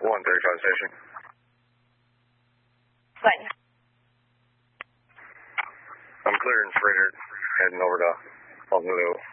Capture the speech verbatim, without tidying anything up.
one thirty-five station. Bye. I'm clearing freighter, heading over to Honolulu.